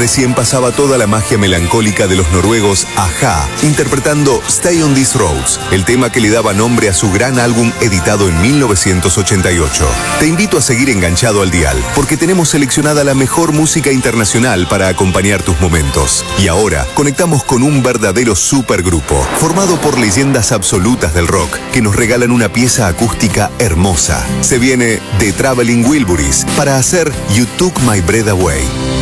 Recién pasaba toda la magia melancólica de los noruegos a-ha, interpretando Stay on These Roads, el tema que le daba nombre a su gran álbum editado en 1988. Te invito a seguir enganchado al dial, porque tenemos seleccionada la mejor música internacional para acompañar tus momentos. Y ahora conectamos con un verdadero supergrupo, formado por leyendas absolutas del rock, que nos regalan una pieza acústica hermosa. Se viene The Traveling Wilburys para hacer You Took My Breath Away.